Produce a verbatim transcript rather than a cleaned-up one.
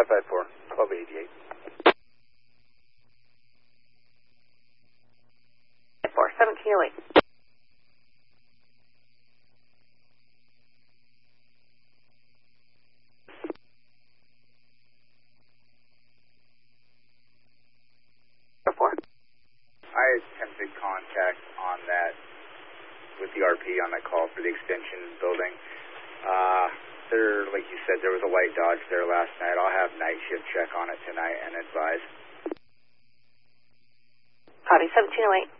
five four, twelve eighty-eight. four, seventeen oh eight. four. I attempted contact on that with the R P on that call for the extension building. Uh, there, like you said, there was a white Dodge there last night. I'll have night shift check on it tonight and advise. Copy, seventeen oh eight.